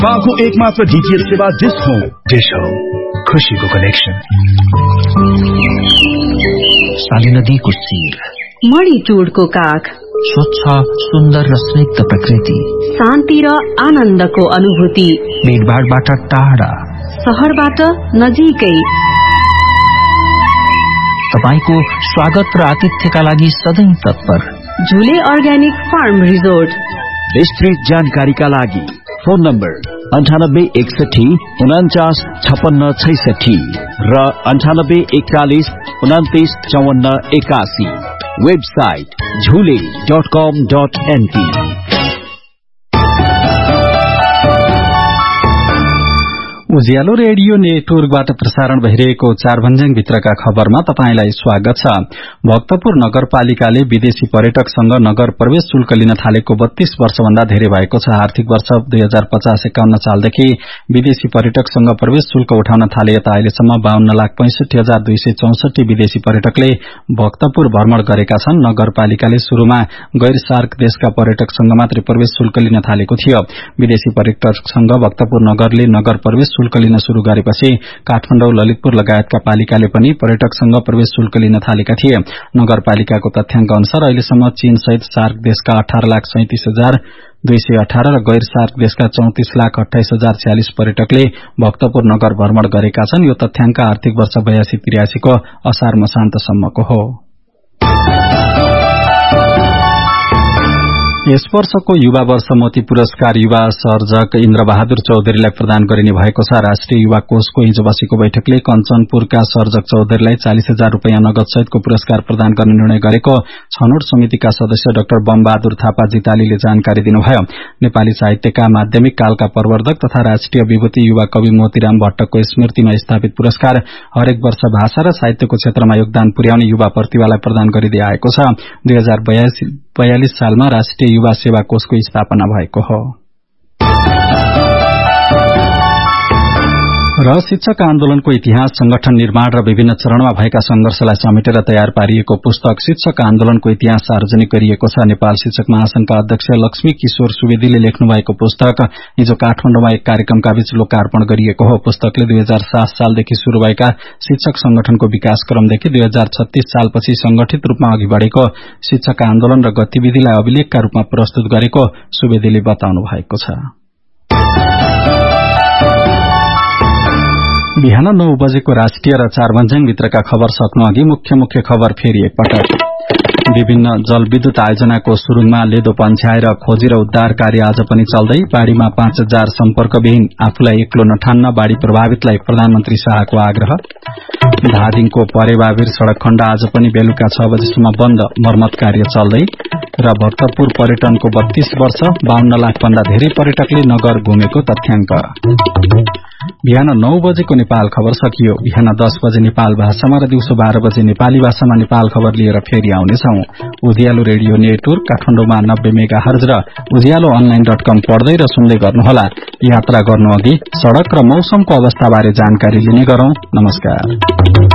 नेपालको एकमात्र डीटीएच सेवा डिश होम खुशीको कनेक्सन। साली नदीको शिर, मणिचूडको काख, स्वच्छ सुन्दर र स्निग्ध प्रकृति, शान्ति र आनन्दको अनुभूति, भीडभाडबाट टाढा, शहरबाट नजिकै। तपाईको स्वागत र आतिथ्यका लागि सधैँ तत्पर झुले अर्ग्यानिक फार्म रिजोर्ट। विस्तृत जानकारीका लागि फोन नम्बर 9861 49 56 66 र 9841 29 54 81। वेबसाइट झुले.com.np। उज्यालो रेडियो नेटवर्कबाट प्रसारण भइरहेको चारभन्ज्याङ भित्रका खबरमा तपाईंलाई स्वागत छ। भक्तपुर नगरपालिकाले विदेशी पर्यटकसँग नगर प्रवेश शुल्क लिन थालेको 32 वर्षभन्दा धेरै भएको छ। आर्थिक वर्ष 2050-51 सालदेखि विदेशी पर्यटकसँग प्रवेश शुल्क उठाउन थाले यता अहिलेसम्म 52,65,264 विदेशी पर्यटकले भक्तपुर भ्रमण गरेका छन्। नगरपालिकाले शुरूमा गैर सार्क देशका पर्यटकसँग मात्रै प्रवेश शुल्क लिन थालेको थियो। विदेशी पर्यटकसँग भक्तपुर नगरले नगर प्रवेश शुल्क लिन शुरू गरेपछि काठमाडौँ, ललितपुर लगायतका पालिकाले पनि पर्यटकसँग प्रवेश शुल्क लिन थालेका थिए। नगरपालिकाको तथ्याङ्क अनुसार अहिलेसम्म चीन सहित सार्क देशका 18,37,218 र गैर सार्क देशका 34,28,046 पर्यटकले भक्तपुर नगर भ्रमण गरेका छन्। यो तथ्याङ्क आर्थिक वर्ष 82-83 को असार मसान्तसम्मको हो। यस वर्षको युवा वर्ष मोती पुरस्कार युवा सर्जक इन्द्रबहादुर चौधरीलाई प्रदान गरिने भएको छ। राष्ट्रिय युवा कोषको हिजो बसेको बैठकले कञ्चनपुरका सर्जक चौधरीलाई 40,000 रूपियाँ नगद सहितको पुरस्कार प्रदान गर्ने निर्णय गरेको छनौट समितिका सदस्य डाक्टर बमबहादुर थापा जितालीले जानकारी दिनुभयो। नेपाली साहित्यका माध्यमिक कालका प्रवर्धक तथा राष्ट्रिय विभूति युवा कवि मोतीराम भट्टको स्मृतिमा स्थापित पुरस्कार हरेक वर्ष भाषा र साहित्यको क्षेत्रमा योगदान पुर्याउने युवा प्रतिभालाई प्रदान गरिँदै आएको छ। 2042 सालमा राष्ट्रिय युवा सेवा कोषको स्थापना भएको हो। र शिक्षक आन्दोलनको इतिहास, संगठन निर्माण र विभिन्न चरणमा भएका संघर्षलाई समेटेर तयार पारिएको पुस्तक शिक्षक आन्दोलनको इतिहास सार्वजनिक गरिएको छ। नेपाल शिक्षक महासंघका अध्यक्ष लक्ष्मी किशोर सुवेदीले लेख्नु भएको पुस्तक हिजो काठमाडौँमा एक कार्यक्रमका बीच लोकार्पण गरिएको हो। पुस्तकले 2007 सालदेखि शुरू भएका शिक्षक संगठनको विकास क्रमदेखि 2036 सालपछि संगठित रूपमा अघि बढ़ेको शिक्षक आन्दोलन र गतिविधिलाई अभिलेखका रूपमा प्रस्तुत गरेको सुवेदीले बताउनु भएको छ। बिहान 9 बजेको राष्ट्रिय र चारभन्ज्याङ भित्रका खबर सक्नु अघि मुख्य खबर फेरि एकपटक। विभिन्न जलविद्युत आयोजनाको सुरुङमा लेदो पन्छ्याएर खोजी र उद्धार कार्य आज पनि चल्दै। बाढ़ीमा 5,000 सम्पर्कविहीन आफूलाई एक्लो नठान्न बाढ़ी प्रभावितलाई प्रधानमन्त्री शाहको आग्रह। धादिङको परेवावीर सड़क खण्ड आज पनि बेलुका 6 बजेसम्म बन्द, मर्मत कार्य चल्दै। र भक्तपुर पर्यटनको 32 वर्ष 52 लाख भन्दा धेरै पर्यटकले नगर घुमेको तथ्याङ्क। बिहान 9 बजेको नेपाल खबर सकियो। बिहान 10 बजे नेपाल भाषामा र दिउँसो 12 बजे नेपाली भाषामा नेपाल खबर लिएर फेरि आउनेछौं। उज्यालो रेडियो नेटवर्क काठमाडौँमा 90 मेगाहर्ज र उज्यालो online.com पढ्दै र सुन्दै गर्नुहोला। यात्रा गर्नु अघि सड़क र मौसमको अवस्थाबारे जानकारी लिने गरौं। नमस्कार।